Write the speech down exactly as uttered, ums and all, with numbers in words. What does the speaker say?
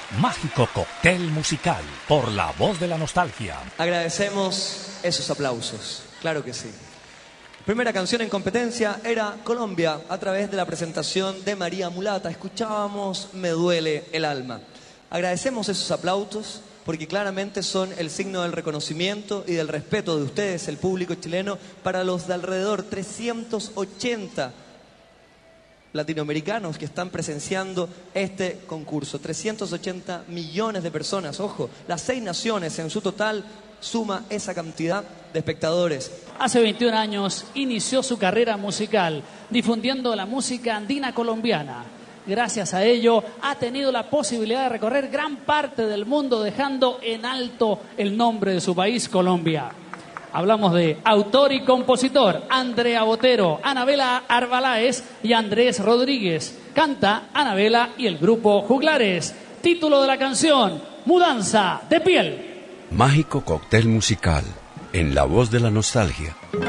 Mágico Cóctel Musical, por la voz de la nostalgia. Agradecemos esos aplausos, claro que sí. Primera canción en competencia era Colombia, a través de la presentación de María Mulata. Escuchábamos Me duele el alma. Agradecemos esos aplausos porque claramente son el signo del reconocimiento y del respeto de ustedes, el público chileno, para los de alrededor trescientos ochenta latinoamericanos que están presenciando este concurso. trescientos ochenta millones de personas, ojo, las seis naciones en su total suma esa cantidad de espectadores. Hace veintiún años inició su carrera musical difundiendo la música andina colombiana. Gracias a ello ha tenido la posibilidad de recorrer gran parte del mundo, dejando en alto el nombre de su país, Colombia. Hablamos de autor y compositor Andrea Botero, Anabela Arbeláez y Andrés Rodríguez. Canta Anabela y el grupo Juglares. Título de la canción: Mudanza de piel. Mágico Cóctel Musical, en la voz de la nostalgia.